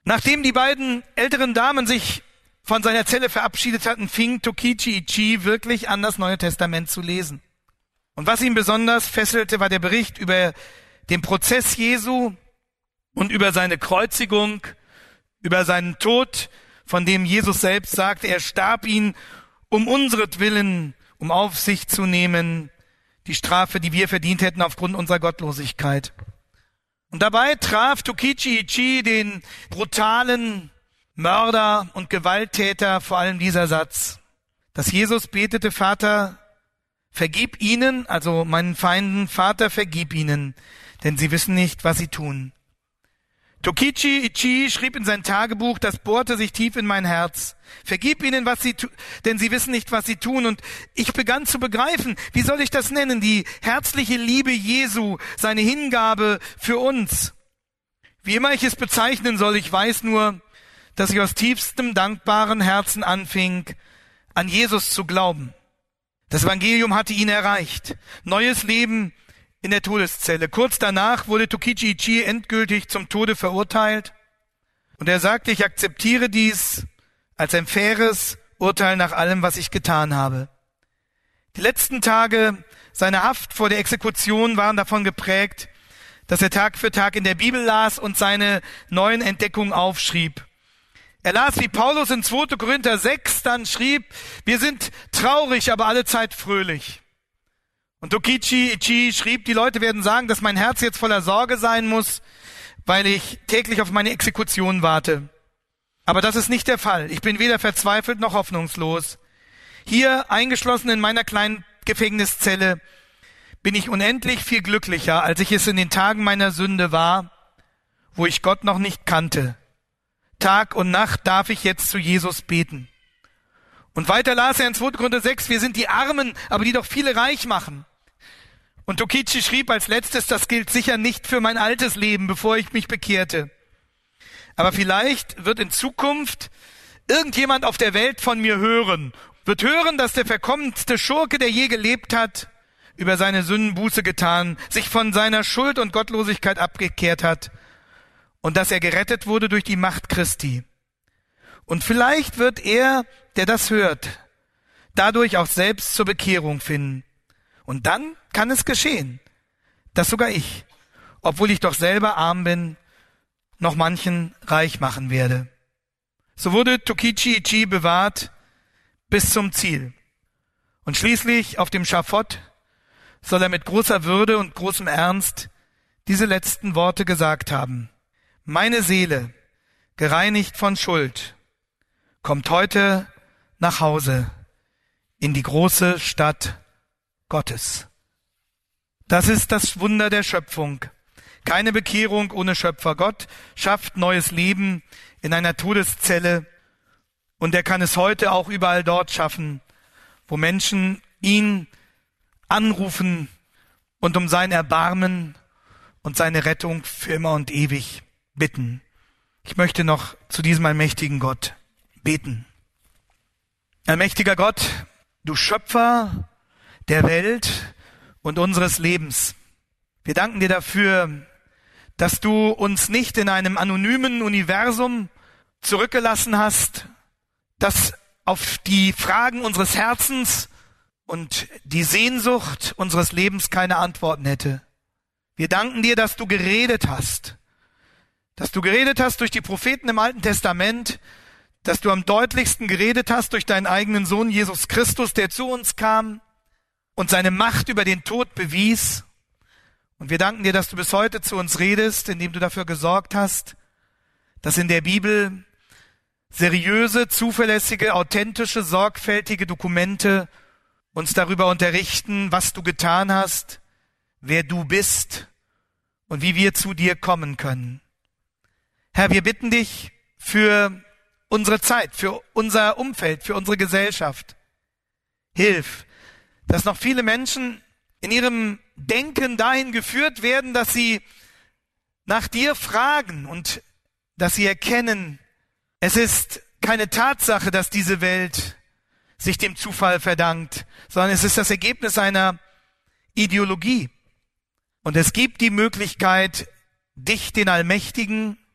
Nachdem die beiden älteren Damen sich von seiner Zelle verabschiedet hatten, fing Tokichi Ichii wirklich an, das Neue Testament zu lesen. Und was ihn besonders fesselte, war der Bericht über den Prozess Jesu und über seine Kreuzigung, über seinen Tod, von dem Jesus selbst sagte, er starb ihn um unseretwillen, um auf sich zu nehmen, die Strafe, die wir verdient hätten aufgrund unserer Gottlosigkeit. Und dabei traf Tokichi Ichii den brutalen Mörder und Gewalttäter vor allem dieser Satz, dass Jesus betete, Vater, vergib ihnen, also meinen Feinden, Vater, vergib ihnen, denn sie wissen nicht, was sie tun. Tokichi Ichii schrieb in sein Tagebuch, das bohrte sich tief in mein Herz. Vergib ihnen, was sie tun, denn sie wissen nicht, was sie tun. Und ich begann zu begreifen, wie soll ich das nennen? Die herzliche Liebe Jesu, seine Hingabe für uns. Wie immer ich es bezeichnen soll, ich weiß nur, dass ich aus tiefstem dankbaren Herzen anfing, an Jesus zu glauben. Das Evangelium hatte ihn erreicht. Neues Leben in der Todeszelle. Kurz danach wurde Tokichi Ichii endgültig zum Tode verurteilt. Und er sagte, ich akzeptiere dies als ein faires Urteil nach allem, was ich getan habe. Die letzten Tage seiner Haft vor der Exekution waren davon geprägt, dass er Tag für Tag in der Bibel las und seine neuen Entdeckungen aufschrieb. Er las, wie Paulus in 2. Korinther 6 dann schrieb, wir sind traurig, aber allezeit fröhlich. Und Tokichi Ichii schrieb, die Leute werden sagen, dass mein Herz jetzt voller Sorge sein muss, weil ich täglich auf meine Exekution warte. Aber das ist nicht der Fall. Ich bin weder verzweifelt noch hoffnungslos. Hier, eingeschlossen in meiner kleinen Gefängniszelle, bin ich unendlich viel glücklicher, als ich es in den Tagen meiner Sünde war, wo ich Gott noch nicht kannte. Tag und Nacht darf ich jetzt zu Jesus beten. Und weiter las er in 2. Korinther 6, wir sind die Armen, aber die doch viele reich machen. Und Tokichi schrieb als letztes, das gilt sicher nicht für mein altes Leben, bevor ich mich bekehrte. Aber vielleicht wird in Zukunft irgendjemand auf der Welt von mir hören, wird hören, dass der verkommenste Schurke, der je gelebt hat, über seine Sünden Buße getan, sich von seiner Schuld und Gottlosigkeit abgekehrt hat und dass er gerettet wurde durch die Macht Christi. Und vielleicht wird er, der das hört, dadurch auch selbst zur Bekehrung finden. Und dann kann es geschehen, dass sogar ich, obwohl ich doch selber arm bin, noch manchen reich machen werde. So wurde Tokichi Ichii bewahrt bis zum Ziel. Und schließlich auf dem Schafott soll er mit großer Würde und großem Ernst diese letzten Worte gesagt haben. Meine Seele, gereinigt von Schuld, kommt heute nach Hause in die große Stadt Gottes. Das ist das Wunder der Schöpfung. Keine Bekehrung ohne Schöpfer. Gott schafft neues Leben in einer Todeszelle und er kann es heute auch überall dort schaffen, wo Menschen ihn anrufen und um sein Erbarmen und seine Rettung für immer und ewig bitten. Ich möchte noch zu diesem allmächtigen Gott beten. Allmächtiger Gott, du Schöpfer der Welt und unseres Lebens. Wir danken dir dafür, dass du uns nicht in einem anonymen Universum zurückgelassen hast, das auf die Fragen unseres Herzens und die Sehnsucht unseres Lebens keine Antworten hätte. Wir danken dir, dass du geredet hast durch die Propheten im Alten Testament, dass du am deutlichsten geredet hast durch deinen eigenen Sohn Jesus Christus, der zu uns kam und seine Macht über den Tod bewies. Und wir danken dir, dass du bis heute zu uns redest, indem du dafür gesorgt hast, dass in der Bibel seriöse, zuverlässige, authentische, sorgfältige Dokumente uns darüber unterrichten, was du getan hast, wer du bist und wie wir zu dir kommen können. Herr, wir bitten dich für unsere Zeit, für unser Umfeld, für unsere Gesellschaft. Hilf, dass noch viele Menschen in ihrem Denken dahin geführt werden, dass sie nach dir fragen und dass sie erkennen, es ist keine Tatsache, dass diese Welt sich dem Zufall verdankt, sondern es ist das Ergebnis einer Ideologie. Und es gibt die Möglichkeit, dich, den Allmächtigen,